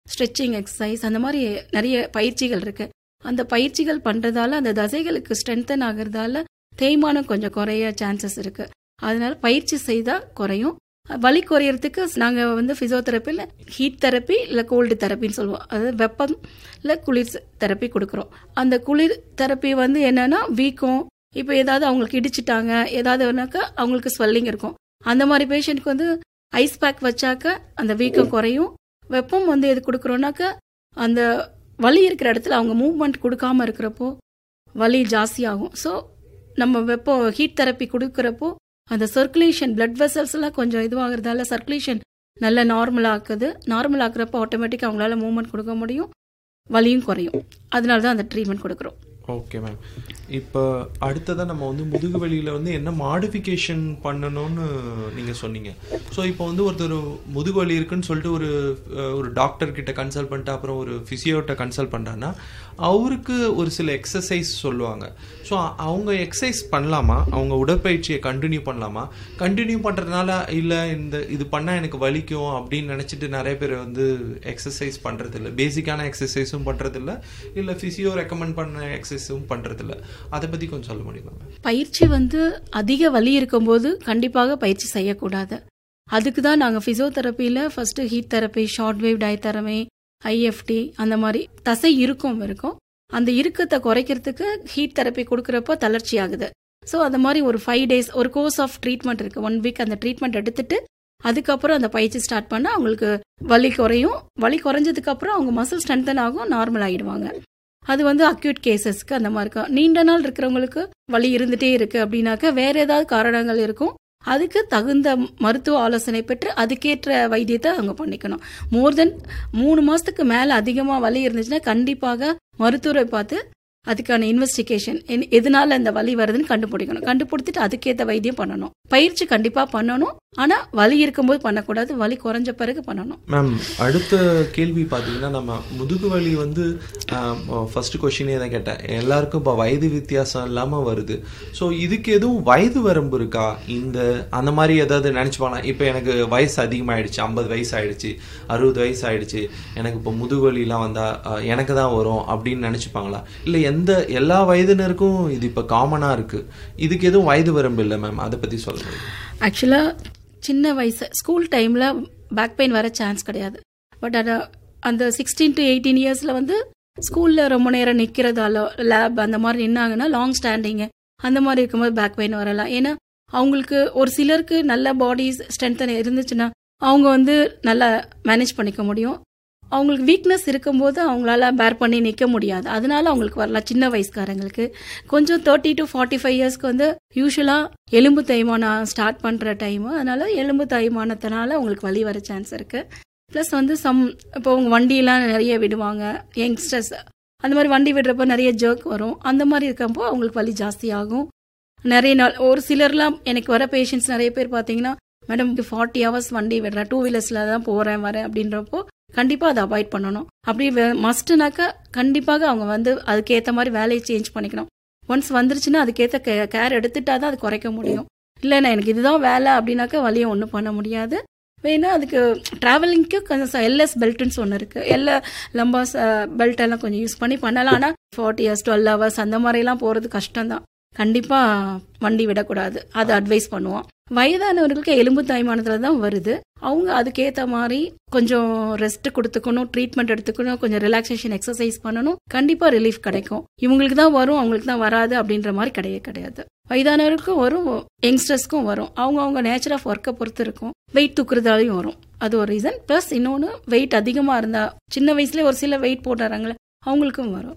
stretching exercise, அந்த மாதிரி நிறைய பயிற்சிகள் இருக்கு. அந்த பயிற்சிகள் பண்றதால அந்த தசைகளுக்கு ஸ்ட்ரென்தன் ஆகுறதால தேய்மானம் கொஞ்சம் குறைய சான்சஸ் இருக்கு. அதனால பயிற்சி செய்தா குறையும். வலி குறையறதுக்கு நாங்க வந்து பிசியோதெரப்பில ஹீட் தெரப்பி இல்ல கோல்டு தெரப்பின்னு சொல்லுவோம். அதாவது வெப்பம் இல்ல குளிர் தெரப்பி கொடுக்குறோம். அந்த குளிர் தெரப்பி வந்து என்னன்னா வீக்கம், இப்போ ஏதாவது அவங்களுக்கு இடிச்சிட்டாங்க ஏதாவதுனாக்கா அவங்களுக்கு ஸ்வெல்லிங் இருக்கும். அந்த மாதிரி பேஷண்ட்க்கு வந்து ஐஸ் பேக் வச்சாக்க அந்த வீக்கம் குறையும். வெப்பம் வந்து எது கொடுக்குறோம்னாக்க அந்த வலி இருக்கிற இடத்துல அவங்க மூவ்மெண்ட் கொடுக்காம இருக்கிறப்போ வலி ஜாஸ்தி ஆகும். ஸோ நம்ம வெப்பம் ஹீட் தெரப்பி கொடுக்குறப்போ அந்த சர்க்குலேஷன் பிளட் வெசல்ஸ் எல்லாம் கொஞ்சம் இதுவாகிறதால சர்க்குலேஷன் நல்ல நார்மல் ஆக்குது. நார்மல் ஆக்குறப்போ ஆட்டோமேட்டிக்காக அவங்களால மூவ்மெண்ட் கொடுக்க முடியும், வலியும் குறையும். அதனால தான் அந்த ட்ரீட்மெண்ட் கொடுக்குறோம். Okay ma'am. இப்போ அடுத்ததாக நம்ம வந்து முதுகு வலியில் வந்து என்ன மாடிஃபிகேஷன் பண்ணணும்னு நீங்கள் சொன்னீங்க. ஸோ இப்போ வந்து ஒருத்தர் முதுகு வலி இருக்குன்னு சொல்லிட்டு ஒரு ஒரு டாக்டர் கிட்ட கன்சல்ட் பண்ணிட்டு அப்புறம் ஒரு ஃபிசியோட்ட கன்சல்ட் பண்ணுறான்னா அவருக்கு ஒரு சில எக்ஸசைஸ் சொல்லுவாங்க. ஸோ அவங்க எக்ஸசைஸ் பண்ணலாமா, அவங்க உடற்பயிற்சியை கண்டினியூ பண்ணலாமா, கண்டினியூ பண்ணுறதுனால இல்லை இந்த இது பண்ணால் எனக்கு வலிக்கும் அப்படின்னு நினச்சிட்டு நிறைய பேர் வந்து எக்ஸசைஸ் பண்ணுறதில்ல, பேசிக்கான எக்ஸசைஸும் பண்ணுறதில்ல, இல்லை ஃபிசியோ ரெக்கமெண்ட் பண்ண எக்ஸசைஸும் பண்ணுறதில்ல. அதை பற்றி கொஞ்சம் சொல்ல முடியுமா? பயிற்சி வந்து அதிக வலி இருக்கும்போது கண்டிப்பாக பயிற்சி செய்யக்கூடாது. அதுக்கு தான் நாங்கள் ஃபிசியோதெரப்பியில் first heat therapy, short wave diathermy, IFT அந்த மாதிரி தசை இருக்கும் இருக்கும் அந்த இறுக்கத்தை குறைக்கிறதுக்கு ஹீட் தெரப்பி கொடுக்குறப்போ தளர்ச்சி ஆகுது. ஸோ அந்த மாதிரி ஒரு ஃபைவ் டேஸ் ஒரு கோர்ஸ் ஆஃப் ட்ரீட்மெண்ட் இருக்கு. ஒன் வீக் அந்த ட்ரீட்மெண்ட் எடுத்துட்டு அதுக்கப்புறம் அந்த பயிற்சி ஸ்டார்ட் பண்ணால் அவங்களுக்கு வலி குறையும். வலி குறைஞ்சதுக்கு அப்புறம் அவங்க மசில் ஸ்ட்ரென்தன் ஆகும், நார்மல் ஆகிடுவாங்க. அது வந்து அக்யூட் கேசஸ்க்கு அந்த மாதிரி இருக்கும். நீண்ட நாள் இருக்கிறவங்களுக்கு வலி இருந்துட்டே இருக்கு அப்படின்னாக்க வேற ஏதாவது காரணங்கள் இருக்கும். அதுக்கு தகுந்த மருத்துவ ஆலோசனை பெற்று அதுக்கேற்ற வைத்தியத்தை அவங்க பண்ணிக்கணும். மோர் தென் மூணு மாசத்துக்கு மேல அதிகமா வலி இருந்துச்சுன்னா கண்டிப்பாக மருத்துவரை பார்த்து அதுக்கான இன்வெஸ்டிகேஷன் எதனால அந்த வலி வருதுன்னு கண்டுபிடிக்கணும். கண்டுபிடிச்சிட்டு அதுக்கேற்ற வைத்தியம் பண்ணணும். பயிற்சி கண்டிப்பா பண்ணணும். ஆனா வலி இருக்கும்போது பண்ணக்கூடாது, வலி குறைஞ்ச பிறகு பண்ணணும். மேம், அடுத்த கேள்வி பார்த்தீங்கன்னா நம்ம முதுகு வலி வந்து ஃபர்ஸ்ட் கொஸ்டினே தான் கேட்டேன். எல்லாருக்கும் இப்போ வயது வித்தியாசம் இல்லாமல் வருது. ஸோ இதுக்கு எதுவும் வயது வரம்பு இருக்கா? இந்த அந்த மாதிரி ஏதாவது நினச்சிப்பாங்களா? இப்போ எனக்கு வயசு அதிகமாகிடுச்சு, ஐம்பது வயசு ஆயிடுச்சு, அறுபது வயசு ஆயிடுச்சு, எனக்கு இப்போ முதுகு வலிலாம் வந்தால் எனக்கு தான் வரும் அப்படின்னு நினச்சிப்பாங்களா? இல்லை எந்த எல்லா வயதினருக்கும் இது இப்போ காமனாக இருக்குது, இதுக்கு எதுவும் வயது வரம்பு இல்லை மேம், அதை பற்றி சொல்லுங்கள். ஆக்சுவலாக சின்ன வயசு ஸ்கூல் டைமில் பேக் பெயின் வர சான்ஸ் கிடையாது. பட் அதை அந்த சிக்ஸ்டீன் டு எயிட்டீன் இயர்ஸில் வந்து ஸ்கூலில் ரொம்ப நேரம் நிற்கிறதால லேப் அந்த மாதிரி நின்னாங்கன்னா லாங் ஸ்டாண்டிங்கு அந்த மாதிரி இருக்கும்போது பேக் பெயின் வரலாம். ஏன்னா அவங்களுக்கு ஒரு சிலருக்கு நல்ல பாடி ஸ்ட்ரென்த் இருந்துச்சுன்னா அவங்க வந்து நல்லா மேனேஜ் பண்ணிக்க முடியும். அவங்களுக்கு வீக்னஸ் இருக்கும்போது அவங்களால பேர் பண்ணி நிற்க முடியாது, அதனால அவங்களுக்கு வரலாம். சின்ன வயசுக்காரங்களுக்கு கொஞ்சம் தேர்ட்டி டு ஃபார்ட்டி ஃபைவ் இயர்ஸ்க்கு வந்து யூஸ்வலாக எலும்பு தேய்மானம் ஸ்டார்ட் பண்ணுற டைமு, அதனால எலும்பு தேய்மானத்தினால அவங்களுக்கு வலி வர சான்ஸ் இருக்கு. ப்ளஸ் வந்து சம் இப்போ அவங்க வண்டியெல்லாம் நிறைய விடுவாங்க, யங்ஸ்டர்ஸ் அந்த மாதிரி வண்டி விடுறப்போ நிறைய ஜர்க் வரும். அந்த மாதிரி இருக்கப்போ அவங்களுக்கு வலி ஜாஸ்தி ஆகும். நிறைய நாள் ஒரு சிலர்லாம் எனக்கு வர பேஷண்ட்ஸ் நிறைய பேர் பார்த்தீங்கன்னா, மேடம் ஃபார்ட்டி ஹவர்ஸ் வண்டி விடுறேன், டூ வீலர்ஸில் தான் போகிறேன் வரேன் அப்படின்றப்போ கண்டிப்பாக அதை அவாய்ட் பண்ணணும். அப்படி மஸ்ட்னாக்கா கண்டிப்பாக அவங்க வந்து அதுக்கேற்ற மாதிரி வேலையை சேஞ்ச் பண்ணிக்கணும். ஒன்ஸ் வந்துருச்சுன்னா அதுக்கேற்ற கே கேர் எடுத்துட்டா தான் அது குறைக்க முடியும். இல்லைண்ணா எனக்கு இதுதான் வேலை அப்படின்னாக்கா வலியை ஒன்றும் பண்ண முடியாது. வேணா அதுக்கு ட்ராவலிங்க்கு கொஞ்சம் எல்எஸ் பெல்ட்னு ஒன்று இருக்குது, எல்லா லம்பாஸ் பெல்ட் எல்லாம் கொஞ்சம் யூஸ் பண்ணி பண்ணலாம். ஆனால் ஃபார்ட்டி இயர்ஸ் டுவெல் ஹவர்ஸ் அந்த மாதிரிலாம் போகிறது கஷ்டம்தான். கண்டிப்பாக வண்டி விடக்கூடாது, அதை அட்வைஸ் பண்ணுவோம். வயதானவர்களுக்கு எலும்பு தேய்மானத்தில் தான் வருது. அவங்க அதுக்கேற்ற மாதிரி கொஞ்சம் ரெஸ்ட் கொடுத்துக்கணும், ட்ரீட்மெண்ட் எடுத்துக்கணும், கொஞ்சம் ரிலாக்ஸேஷன் எக்ஸசைஸ் பண்ணணும். கண்டிப்பாக ரிலீஃப் கிடைக்கும். இவங்களுக்கு தான் வரும் அவங்களுக்கு தான் வராது அப்படின்ற மாதிரி கிடையவே கிடையாது. வயதானவருக்கும் வரும், யங்ஸ்டர்ஸ்க்கும் வரும். அவங்க அவங்க நேச்சர் ஆஃப் ஒர்க்கை பொறுத்து இருக்கும். வெயிட் தூக்குறதாலையும் வரும், அது ஒரு ரீசன். ப்ளஸ் இன்னொன்று வெயிட் அதிகமாக இருந்தால் சின்ன வயசுலேயே ஒரு சில வெயிட் போட்டுறாங்களே அவங்களுக்கும் வரும்.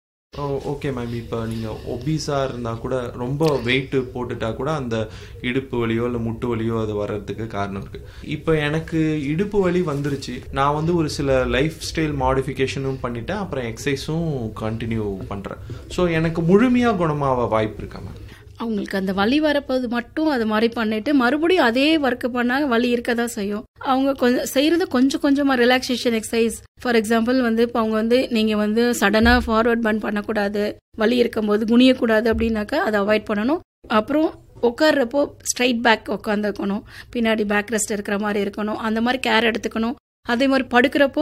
ஓகே மேம், இப்போ நீங்கள் ஒபீஸாக இருந்தால் கூட ரொம்ப வெயிட்டு போட்டுட்டா கூட அந்த இடுப்பு வலியோ இல்லை முட்டு வலியோ அது வர்றதுக்கு காரணம் இருக்குது. இப்போ எனக்கு இடுப்பு வலி வந்துருச்சு, நான் வந்து ஒரு சில லைஃப் ஸ்டைல் மாடிஃபிகேஷனும் பண்ணிட்டேன், அப்புறம் எக்ஸசைஸும் கண்டினியூ பண்ணுறேன். ஸோ எனக்கு முழுமையாக குணமாக வாய்ப்பு இருக்கா மேம்? அவங்களுக்கு அந்த வலி வரப்போது மட்டும் அது மாதிரி பண்ணிட்டு மறுபடியும் அதே ஒர்க் பண்ணாங்க வலி இருக்கதான் செய்யும். அவங்க கொஞ்சம் செய்யறது கொஞ்சம் கொஞ்சமா ரிலாக்ஸேஷன் எக்ஸசைஸ். ஃபார் எக்ஸாம்பிள் வந்து இப்போ அவங்க வந்து நீங்க வந்து சடனா ஃபார்வர்ட் பர்ன் பண்ணக்கூடாது, வலி இருக்கும்போது குனியக்கூடாது அப்படின்னாக்கா அதை அவாய்ட் பண்ணணும். அப்புறம் உட்கார்றப்போ ஸ்ட்ரைட் பேக் உட்காந்துக்கணும், பின்னாடி பேக் ரெஸ்ட் இருக்கிற மாதிரி இருக்கணும், அந்த மாதிரி கேர் எடுத்துக்கணும். அதே மாதிரி படுக்கிறப்போ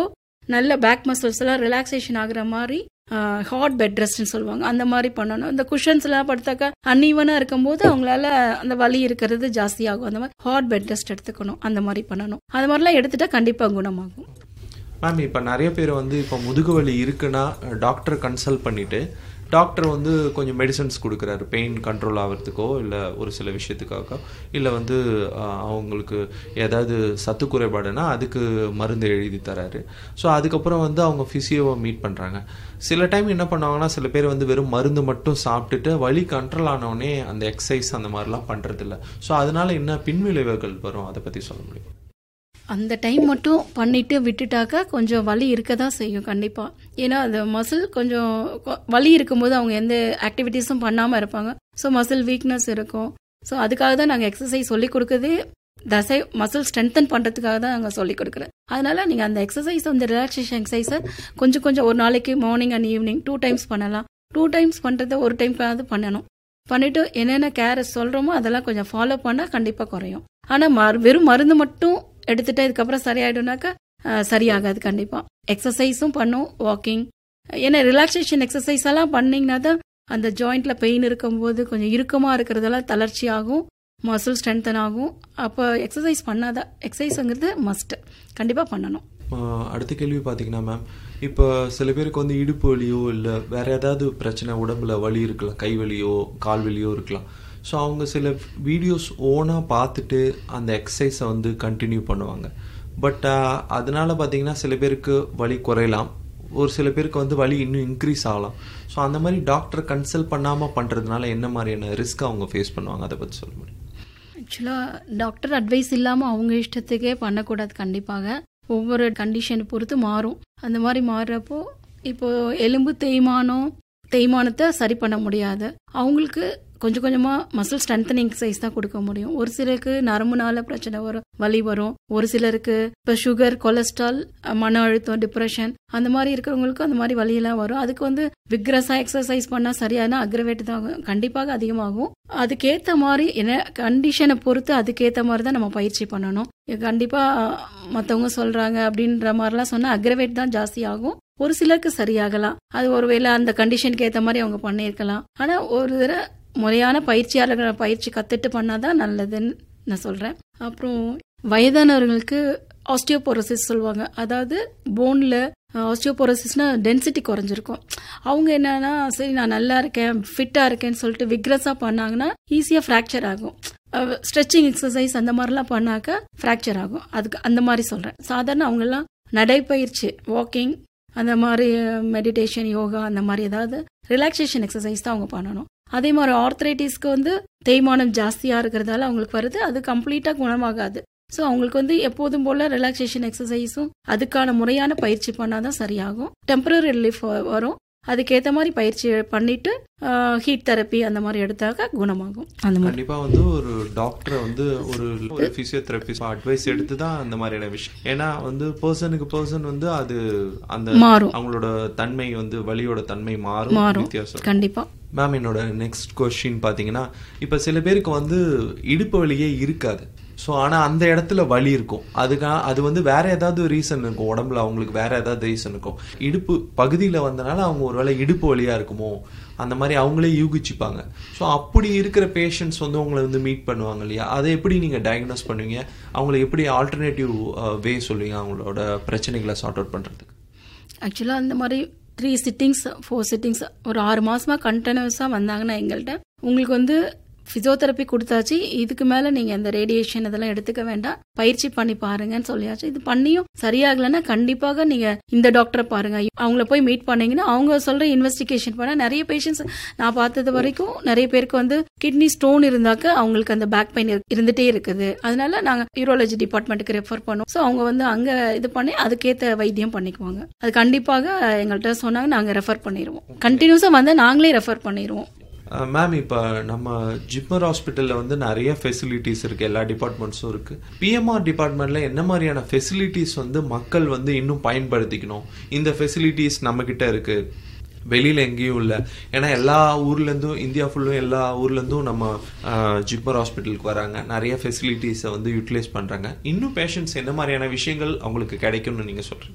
நல்ல பேக் மசில்ஸ் எல்லாம் ரிலாக்ஸேஷன் ஆகுற மாதிரி ஹாட் பெட் ரெஸ்ட்னு சொல்லுவாங்க, அந்த மாதிரி பண்ணணும். இந்த குஷன்ஸ் எல்லாம் படுத்தாக்கா அன்ஈவனா இருக்கும்போது அவங்களால அந்த வலி இருக்கிறது ஜாஸ்தி ஆகும். அந்த மாதிரி ஹாட் பெட் ரெஸ்ட் எடுத்துக்கணும், அந்த மாதிரி பண்ணணும். அது மாதிரிலாம் எடுத்துட்டா கண்டிப்பா குணமாகும். மேம் இப்போ நிறைய பேர் வந்து இப்போ முதுகு வலி இருக்குன்னா டாக்டரை கன்சல்ட் பண்ணிட்டு டாக்டர் வந்து கொஞ்சம் மெடிசன்ஸ் கொடுக்குறாரு பெயின் கண்ட்ரோல் ஆகிறதுக்கோ இல்லை ஒரு சில விஷயத்துக்காக, இல்லை வந்து அவங்களுக்கு ஏதாவது சத்து குறைபாடுனா அதுக்கு மருந்து எழுதி தராரு. ஸோ அதுக்கப்புறம் வந்து அவங்க ஃபிசியோவை மீட் பண்ணுறாங்க. சில டைம் என்ன பண்ணுவாங்கன்னா சில பேர் வந்து வெறும் மருந்து மட்டும் சாப்பிட்டுட்டு வலி கண்ட்ரோல் ஆனவுடனே அந்த எக்ஸசைஸ் அந்த மாதிரிலாம் பண்ணுறதில்ல. ஸோ அதனால என்ன பின்விளைவுகள் வரும், அதை பற்றி சொல்ல முடியும்? அந்த டைம் மட்டும் பண்ணிட்டு விட்டுட்டாக்கா கொஞ்சம் வலி இருக்க தான் செய்யும் கண்டிப்பா. ஏன்னா அந்த மசில் கொஞ்சம் வலி இருக்கும்போது அவங்க எந்த ஆக்டிவிட்டீஸும் பண்ணாம இருப்பாங்க. ஸோ மசில் வீக்னஸ் இருக்கும். ஸோ அதுக்காக தான் நாங்கள் எக்ஸசைஸ் சொல்லி கொடுக்குறதே, தசை மசில் ஸ்ட்ரென்தன் பண்றதுக்காக தான் நாங்கள் சொல்லி கொடுக்குறோம். அதனால நீங்க அந்த எக்ஸசைஸ் வந்து ரிலாக்ஸேஷன் எக்ஸசைஸை கொஞ்சம் கொஞ்சம் ஒரு நாளைக்கு morning and evening two times பண்ணலாம். டூ டைம்ஸ் பண்றதை ஒரு டைம்க்காவது பண்ணணும். பண்ணிட்டு என்னென்ன கேர் சொல்றோமோ அதெல்லாம் கொஞ்சம் ஃபாலோ பண்ணா கண்டிப்பா குறையும். ஆனா வெறும் மருந்து மட்டும் எடுத்துட்டு இதுக்கப்புறம் சரியாயிடும்னாக்கா சரியாகாது. கண்டிப்பா எக்ஸசைஸும் பண்ணும், வாக்கிங். ஏன்னா ரிலாக்ஸேஷன் எக்ஸசைஸ் எல்லாம் பண்ணீங்கன்னா தான் அந்த ஜாயிண்ட்ல பெயின் இருக்கும்போது கொஞ்சம் இறுக்கமா இருக்கிறதெல்லாம் தளர்ச்சி ஆகும், மசில் ஸ்ட்ரென்தன் ஆகும். அப்போ எக்ஸசைஸ் பண்ணாதான், எக்ஸசைஸ்ங்கிறது மஸ்ட், கண்டிப்பா பண்ணணும். அடுத்த கேள்வி பார்த்தீங்கன்னா மேம், இப்போ சில பேருக்கு வந்து இடுப்பு வலியோ இல்லை வேற ஏதாவது பிரச்சனை உடம்புல வலி இருக்கலாம், கை வலியோ கால் வலியோ இருக்கலாம். ஸோ அவங்க சில வீடியோஸ் ஓனாக பார்த்துட்டு அந்த எக்ஸசைஸை வந்து கண்டினியூ பண்ணுவாங்க. பட் அதனால பார்த்தீங்கன்னா சில பேருக்கு வலி குறையலாம், ஒரு சில பேருக்கு வந்து வலி இன்னும் இன்க்ரீஸ் ஆகலாம். ஸோ அந்த மாதிரி டாக்டரை கன்சல்ட் பண்ணாமல் பண்ணுறதுனால என்ன மாதிரியான ரிஸ்க் அவங்க ஃபேஸ் பண்ணுவாங்க, அதை பற்றி சொல்ல முடியும்? ஆக்சுவலாக டாக்டர் அட்வைஸ் இல்லாமல் அவங்க இஷ்டத்துக்கே பண்ணக்கூடாது. கண்டிப்பாக ஒவ்வொரு கண்டிஷனை பொறுத்து மாறும். அந்த மாதிரி மாறுறப்போ இப்போ எலும்பு தேய்மானம் தேய்மானத்தை சரி பண்ண முடியாது. அவங்களுக்கு கொஞ்சம் கொஞ்சமா மசில் ஸ்ட்ரென்தனிங் எக்ஸசைஸ் தான் கொடுக்க முடியும். ஒரு சிலருக்கு நரம்புனால பிரச்சனை வரும், வலி வரும். ஒரு சிலருக்கு இப்போ சுகர், கொலஸ்ட்ரால், மன அழுத்தம், டிப்ரெஷன் அந்த மாதிரி இருக்கிறவங்களுக்கு அந்த மாதிரி வலியெல்லாம் வரும். அதுக்கு வந்து விக்ரஸா எக்ஸசைஸ் பண்ணா சரியான அக்ரவேட் தான் கண்டிப்பாக அதிகமாகும். அதுக்கேற்ற மாதிரி என்ன கண்டிஷனை பொறுத்து அதுக்கேற்ற மாதிரி தான் நம்ம பயிற்சி பண்ணணும். கண்டிப்பா மற்றவங்க சொல்றாங்க அப்படின்ற மாதிரிலாம் சொன்னா அக்ரவேட் தான் ஜாஸ்தி ஆகும். ஒரு சிலருக்கு சரியாகலாம். அது ஒருவேளை அந்த கண்டிஷனுக்கு ஏற்ற மாதிரி அவங்க பண்ணியிருக்கலாம். ஆனா ஒரு தடவை முறையான பயிற்சியாளர்களை பயிற்சி கத்துட்டு பண்ணாதான் நல்லதுன்னு நான் சொல்றேன். அப்புறம் வயதானவர்களுக்கு ஆஸ்டியோபோரோசிஸ் சொல்லுவாங்க. அதாவது போன்ல ஆஸ்டியோபோரோசிஸ்னா டென்சிட்டி குறைஞ்சிருக்கும். அவங்க என்னன்னா சரி நான் நல்லா இருக்கேன், ஃபிட்டா இருக்கேன்னு சொல்லிட்டு விக்ரஸா பண்ணாங்கன்னா ஈஸியா ஃப்ராக்சர் ஆகும். ஸ்ட்ரெச்சிங் எக்ஸசைஸ் அந்த மாதிரிலாம் பண்ணாக்க ஃப்ராக்சர் ஆகும். அதுக்கு அந்த மாதிரி சொல்றேன். சாதாரண அவங்க எல்லாம் நடைப்பயிற்சி, வாக்கிங், அந்த மாதிரி மெடிடேஷன், யோகா அந்த மாதிரி ஏதாவது ரிலாக்ஸேஷன் எக்ஸசைஸ் தான் அவங்க பண்ணணும். அதே மாதிரி ஆர்த்ரைட்டிஸ்க்கு வந்து தேய்மானம் ஜாஸ்தியா இருக்கிறதால அவங்களுக்கு வருது, அது கம்ப்ளீட்டா குணமாகாது. ஸோ அவங்களுக்கு வந்து எப்போதும் போல ரிலாக்ஸேஷன் எக்ஸசைஸும் அதுக்கான முறையான பயிற்சி பண்ணாதான் சரியாகும். டெம்பரரி ரிலீஃப் வரும். அதுக்கேற்ற மாதிரி பயிற்சி பண்ணிட்டு ஹீட் தெரப்பி அந்த மாதிரி எடுத்தாக்க குணமாகும். அந்த மாதிரி கண்டிப்பா வந்து ஒரு டாக்டரை வந்து ஒரு பிசியோதெரபிஸ்ட் அட்வைஸ் எடுத்து தான் அந்த மாதிரியான விஷயம். ஏன்னா வந்து பர்சனுக்கு பர்சன் வந்து அது அந்த மாறும், அவங்களோட தன்மை வந்து வலியோட தன்மை மாறும், வித்தியாசம் கண்டிப்பா. மேம் என்னோட நெக்ஸ்ட் கொஸ்டின் பாத்தீங்கன்னா, இப்ப சில பேருக்கு வந்து இடுப்பு வலியே இருக்காது. ஸோ ஆனால் அந்த இடத்துல வலி இருக்கும். அதுக்காக அது வந்து வேற ஏதாவது ரீசன் இருக்கும், உடம்புல அவங்களுக்கு வேற ஏதாவது ரீசன் இருக்கும். இடுப்பு பகுதியில் வந்தனால அவங்க ஒரு வேளை இடுப்பு வலியா இருக்குமோ அந்த மாதிரி அவங்களே யூகிச்சுப்பாங்க. ஸோ அப்படி இருக்கிற பேஷண்ட்ஸ் வந்து உங்களை வந்து மீட் பண்ணுவாங்க இல்லையா, அதை எப்படி நீங்கள் டயக்னோஸ் பண்ணுவீங்க? அவங்களுக்கு எப்படி ஆல்டர்னேட்டிவ் வே சொல்லுவீங்க அவங்களோட பிரச்சனைகளை சார்ட் அவுட் பண்ணுறதுக்கு? ஆக்சுவலாக அந்த மாதிரி த்ரீ சிட்டிங்ஸ் ஃபோர் சிட்டிங்ஸ் ஒரு ஆறு மாசமா கண்டினியூஸாக வந்தாங்கன்னா எங்கள்கிட்ட உங்களுக்கு வந்து பிசியோதெரப்பி கொடுத்தாச்சு, இதுக்கு மேல நீங்க இந்த ரேடியேஷன் இதெல்லாம் எடுத்துக்க வேண்டாம், பயிற்சி பண்ணி பாருங்கன்னு சொல்லியாச்சு. இது பண்ணியும் சரியாகலன்னா கண்டிப்பாக நீங்க இந்த டாக்டரை பாருங்க. அவங்கள போய் மீட் பண்ணீங்கன்னா அவங்க சொல்ற இன்வெஸ்டிகேஷன் பண்ண நிறைய பேஷண்ட்ஸ் நான் பார்த்தது வரைக்கும் நிறைய பேருக்கு வந்து கிட்னி ஸ்டோன் இருந்தாக்க அவங்களுக்கு அந்த பேக் பெயின் இருந்துட்டே இருக்குது. அதனால நாங்க யூரோலஜி டிபார்ட்மெண்ட்டுக்கு ரெஃபர் பண்ணுவோம். ஸோ அவங்க வந்து அங்க இது பண்ணி அதுக்கேற்ற வைத்தியம் பண்ணிக்குவாங்க. அது கண்டிப்பாக எங்கள்கிட்ட சொன்னாங்க, நாங்க ரெஃபர் பண்ணிடுவோம். கண்டினியூஸா வந்து நாங்களே ரெஃபர் பண்ணிடுவோம். மேம் இப்போ நம்ம ஜிப்மர் ஹாஸ்பிட்டலில் வந்து நிறைய ஃபெசிலிட்டிஸ் இருக்குது, எல்லா டிபார்ட்மெண்ட்ஸும் இருக்குது. பிஎம்ஆர் டிபார்ட்மெண்ட்டில் என்ன மாதிரியான ஃபெசிலிட்டிஸ் வந்து மக்கள் வந்து இன்னும் பயன்படுத்திக்கணும்? இந்த ஃபெசிலிட்டிஸ் நம்மக்கிட்ட இருக்குது, வெளியில் எங்கேயும் இல்லை. ஏன்னா எல்லா ஊர்லேருந்தும், இந்தியா ஃபுல்லும் எல்லா ஊர்லேருந்தும் நம்ம ஜிப்மர் ஹாஸ்பிட்டலுக்கு வராங்க, நிறைய ஃபெசிலிட்டிஸை வந்து யூட்டிலைஸ் பண்ணுறாங்க. இன்னும் பேஷண்ட்ஸ் என்ன மாதிரியான விஷயங்கள் அவங்களுக்கு கிடைக்கும்னு நீங்கள் சொல்கிறீங்க?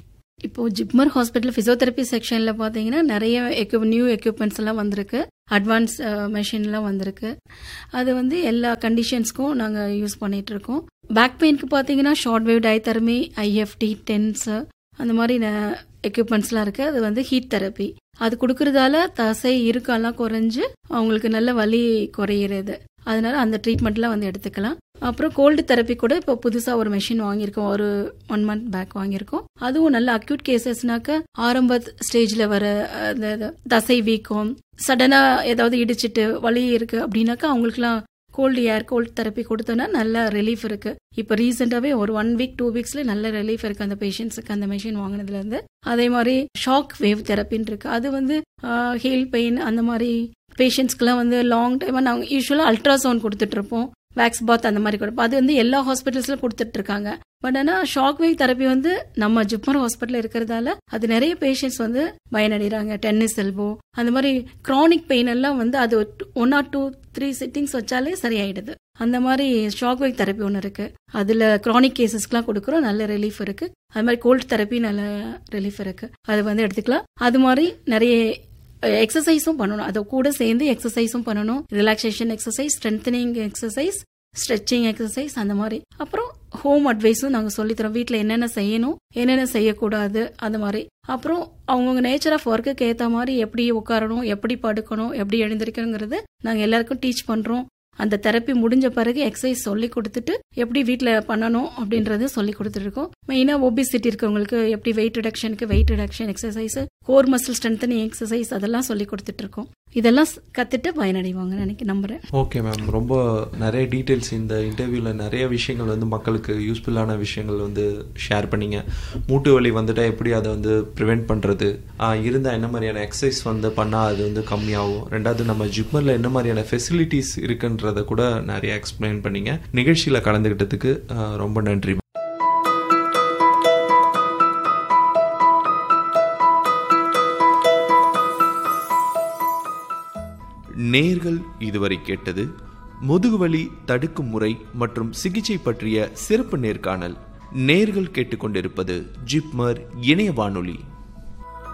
இப்போ ஜிப்மர் ஹாஸ்பிட்டல் பிசியோதெரப்பி செக்ஷன்ல பாத்தீங்கன்னா நிறைய எக்யூப் நியூ எக்யூப்மெண்ட்ஸ் எல்லாம் வந்திருக்கு, அட்வான்ஸ் மெஷின்லாம் வந்திருக்கு. அது வந்து எல்லா கண்டிஷன்ஸ்க்கும் நாங்கள் யூஸ் பண்ணிட்டு இருக்கோம். பேக் பெயினுக்கு பார்த்தீங்கன்னா ஷார்ட் வேவ் டயதெரமி, ஐஎஃப்டி, டென்ஸ் அந்த மாதிரி எக்யூப்மெண்ட்ஸ்லாம் இருக்கு. அது வந்து ஹீட் தெரப்பி. அது கொடுக்கறதால தசை இருக்கலாம் குறைஞ்சு அவங்களுக்கு நல்ல வலி குறையிறது. அதனால அந்த ட்ரீட்மெண்ட்லாம் வந்து எடுத்துக்கலாம். அப்புறம் கோல்டு தெரப்பி கூட இப்போ புதுசாக ஒரு மெஷின் வாங்கியிருக்கோம், ஒரு ஒன் மந்த் பேக் வாங்கியிருக்கோம். அதுவும் நல்ல அக்யூட் கேசஸ்னாக்க ஆரம்ப ஸ்டேஜில் வர அந்த தசை வீக்கம், சடனா ஏதாவது இடிச்சிட்டு வலி இருக்கு அப்படின்னாக்கா அவங்களுக்குலாம் கோல்டு ஏர் கோல்டு தெரப்பி கொடுத்தோன்னா நல்ல ரிலீஃப் இருக்கு. இப்போ ரீசெண்டாவே ஒரு ஒன் வீக் டூ வீக்ஸ்ல நல்ல ரிலீஃப் இருக்கு அந்த பேஷண்ட்ஸுக்கு அந்த மெஷின் வாங்கினதுல இருந்து. அதே மாதிரி ஷாக் வேவ் தெரப்பின்னு இருக்கு. அது வந்து ஹீல் பெயின் அந்த மாதிரி பேஷண்ட்ஸ்க்குலாம் வந்து லாங் டைமா நாங்கள் யூஸ்வலாக அல்ட்ராசவுண்ட் கொடுத்துட்டு இருப்போம், வேக்ஸ் பாத் அந்த மாதிரி கொடுப்போம். அது வந்து எல்லா ஹாஸ்பிட்டல்ஸ்ல கொடுத்துட்டு இருக்காங்க. பட் ஆனால் ஷாக் வேவ் தெரப்பி வந்து நம்ம ஜிப்மர் ஹாஸ்பிட்டல் இருக்கிறதால அது நிறைய பேஷண்ட்ஸ் வந்து பயனடைகிறாங்க. டென்னிஸ் எல்போ அந்த மாதிரி கிரானிக் பெயின் எல்லாம் வந்து அது one R two three sittings வச்சாலே சரியாயிடுது. அந்த மாதிரி ஷாக் வேவ் தெரப்பி ஒன்று இருக்கு. அதுல கிரானிக் கேசஸ்க்குலாம் கொடுக்குறோம், நல்ல ரிலீஃப் இருக்கு. அது மாதிரி கோல்டு தெரப்பி நல்ல ரிலீஃப் இருக்கு, அது வந்து எடுத்துக்கலாம். அது மாதிரி நிறைய எக்ஸசைஸும் பண்ணணும், அதை கூட சேர்ந்து எக்ஸசைஸும் பண்ணணும். Relaxation exercise, strengthening exercise, stretching exercise அந்த மாதிரி. அப்புறம் ஹோம் அட்வைஸும் நாங்கள் சொல்லித்தரோம், வீட்டில் என்னென்ன செய்யணும் என்னென்ன செய்யக்கூடாது அந்த மாதிரி. அப்புறம் அவங்கவுங்க நேச்சர் ஆஃப் ஒர்க்குக்கு ஏற்ற மாதிரி எப்படி உட்காரணும், எப்படி படுக்கணும், எப்படி எழுந்திருக்கணுங்கிறது நாங்கள் எல்லாருக்கும் டீச் பண்ணுறோம். அந்த தெரப்பி முடிஞ்ச பிறகு எக்ஸசைஸ் சொல்லி கொடுத்துட்டு எப்படி வீட்டில் பண்ணணும் அப்படின்றத சொல்லி கொடுத்துருக்கோம். மெயினாக ஒபிசிட்டி இருக்கவங்களுக்கு எப்படி wait ரிடக்ஷனுக்கு wait reduction exercise, core muscle strengthening exercise அதெல்லாம் சொல்லி கொடுத்துட்டு இருக்கோம். இதெல்லாம் கத்துட்டு பயனடைவாங்க நினைக்க நம்புறேன். ஓகே மேம், ரொம்ப நிறைய டீட்டெயில்ஸ் இந்த இன்டர்வியூல நிறைய விஷயங்கள் வந்து மக்களுக்கு யூஸ்ஃபுல்லான விஷயங்கள் வந்து ஷேர் பண்ணீங்க. மூட்டு வலி வந்துட்டா எப்படி அதை வந்து ப்ரிவென்ட் பண்றது, இருந்தால் என்ன மாதிரியான எக்ஸசைஸ் வந்து பண்ணால் அது வந்து கம்மியாகும், ரெண்டாவது நம்ம ஜிப்மர்ல என்ன மாதிரியான ஃபெசிலிட்டிஸ் இருக்குன்றத கூட நிறைய எக்ஸ்பிளைன் பண்ணீங்க. நிகழ்ச்சியில கலந்துகிட்டதுக்கு ரொம்ப நன்றி. நேர்கள் இதுவரை கேட்டது முதுகுவலி தடுக்கும் முறை மற்றும் சிகிச்சை பற்றிய சிறப்பு நேர்காணல். நேர்கள் கேட்டுக்கொண்டிருப்பது ஜிப்மர் இணைய வானொலி.